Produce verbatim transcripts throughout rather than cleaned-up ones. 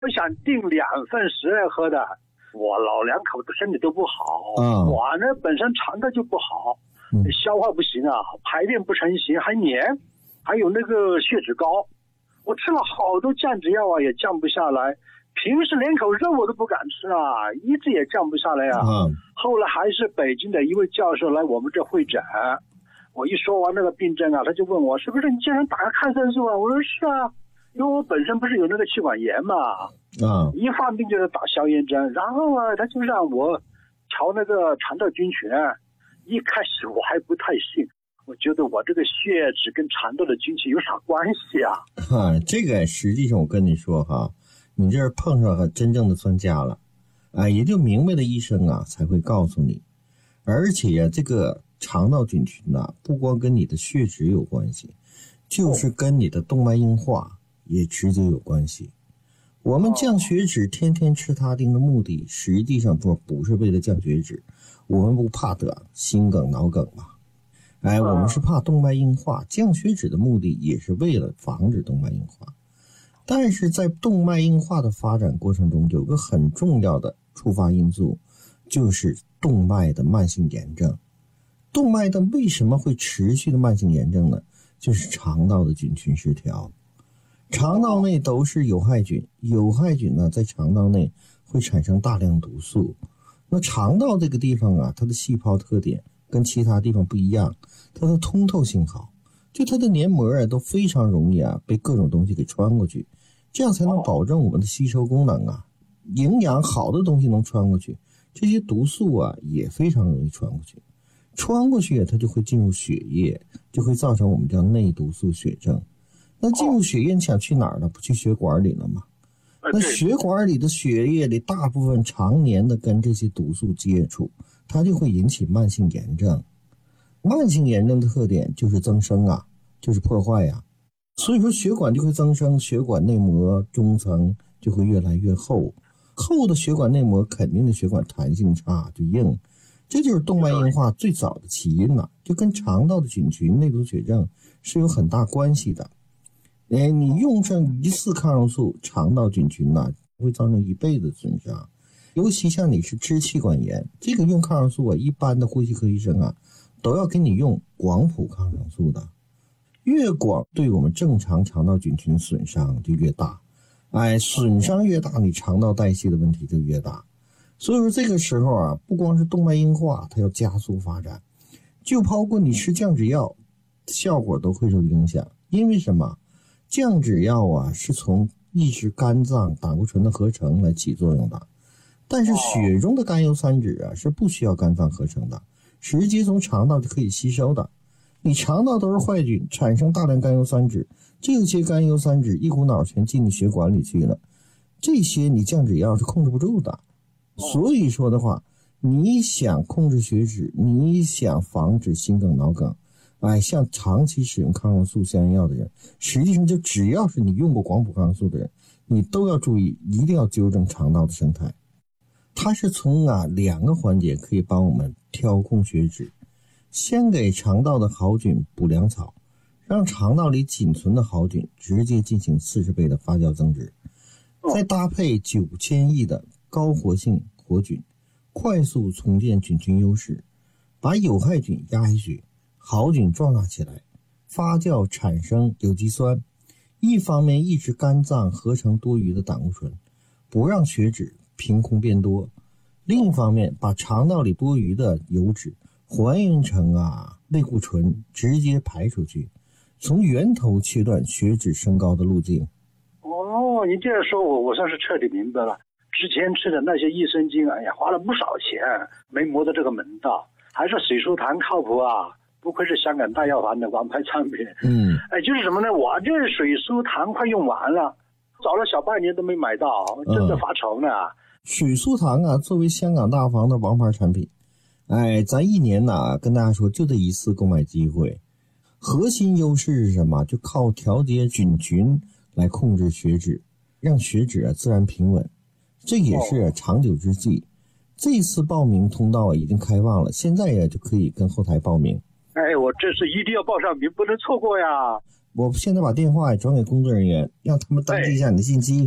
我想订两份十二盒的。我老两口的身体都不好， 嗯、 我呢本身肠道就不好， 嗯、 消化不行啊，排便不成形，还黏，还有那个血脂高。我吃了好多降脂药啊，也降不下来。平时连口肉我都不敢吃啊，一直也降不下来啊。 嗯、 后来还是北京的一位教授来我们这会诊，我一说完那个病症啊，他就问我是不是你经常打个抗生素啊？我说是啊，因为我本身不是有那个气管炎嘛。 啊， 一犯病就是打消炎针，然后啊，他就让我调那个肠道菌群。一开始我还不太信，我觉得我这个血脂跟肠道的菌群有啥关系啊？ 哈，这个实际上我跟你说哈，你这是碰上真正的专家了，啊，也就明白的医生啊才会告诉你。而且呀、啊，这个肠道菌群啊，不光跟你的血脂有关系，就是跟你的动脉硬化也直接有关系。我们降血脂天天吃他定的目的实际上不不是为了降血脂，我们不怕得心梗脑梗吗？哎，我们是怕动脉硬化，降血脂的目的也是为了防止动脉硬化。但是在动脉硬化的发展过程中，有个很重要的触发因素，就是动脉的慢性炎症。动脉的为什么会持续的慢性炎症呢？就是肠道的菌群失调。肠道内都是有害菌，有害菌呢在肠道内会产生大量毒素。那肠道这个地方啊，它的细胞特点跟其他地方不一样，它的通透性好，就它的黏膜啊都非常容易啊被各种东西给穿过去，这样才能保证我们的吸收功能啊。营养好的东西能穿过去，这些毒素啊也非常容易穿过去，穿过去它就会进入血液，就会造成我们叫内毒素血症。那进入血液你想去哪儿呢？不去血管里了吗？那血管里的血液里大部分常年的跟这些毒素接触，它就会引起慢性炎症。慢性炎症的特点就是增生啊，就是破坏啊。所以说血管就会增生，血管内膜中层就会越来越厚，厚的血管内膜肯定的血管弹性差，就硬。这就是动脉硬化最早的起因了，就跟肠道的菌群内毒血症是有很大关系的。哎，你用上一次抗生素，肠道菌群呢、啊、会造成一辈子损伤。尤其像你是支气管炎，这个用抗生素啊，一般的呼吸科医生啊，都要给你用广谱抗生素的。越广对我们正常肠道菌群损伤就越大，哎，损伤越大，你肠道代谢的问题就越大。所以说这个时候啊，不光是动脉硬化，它要加速发展，就包括你吃降脂药，效果都会受影响。因为什么？降脂药啊是从抑制肝脏胆固醇的合成来起作用的，但是血中的甘油三酯啊是不需要肝脏合成的，直接从肠道就可以吸收的。你肠道都是坏菌，产生大量甘油三酯，这些甘油三酯一股脑全进你血管里去了，这些你降脂药是控制不住的。所以说的话，你想控制血脂，你想防止心梗脑梗，哎，像长期使用抗生素消炎药的人，实际上就只要是你用过广谱抗生素的人，你都要注意，一定要纠正肠道的生态。它是从啊两个环节可以帮我们调控血脂。先给肠道的好菌补粮草，让肠道里仅存的好菌直接进行四十倍的发酵增殖，再搭配九千亿的高活性活菌，快速重建菌群优势，把有害菌压下去，好菌壮大起来，发酵产生有机酸，一方面抑制肝脏合成多余的胆固醇，不让血脂凭空变多，另一方面把肠道里多余的油脂还原成啊类固醇，直接排出去，从源头切断血脂升高的路径。 哦，你这样说我我算是彻底明白了。之前吃的那些益生菌，哎呀，花了不少钱，没摸到这个门道。还是水苏糖靠谱啊，不愧是香港大药房的王牌产品。 嗯， 哎，就是什么呢？我这水苏糖快用完了，找了小半年都没买到，真的发愁呢。嗯、 水苏糖啊，作为香港大药房的王牌产品。哎，咱一年呢，跟大家说就这一次购买机会，核心优势是什么？就靠调节菌群来控制血脂，让血脂啊自然平稳，这也是长久之计。这次报名通道啊已经开放了，现在呀就可以跟后台报名。 哎，我这是一定要报上名，不能错过呀！ 我现在把电话转给工作人员，让他们登记一下你的信息。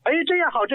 哎，这样好。这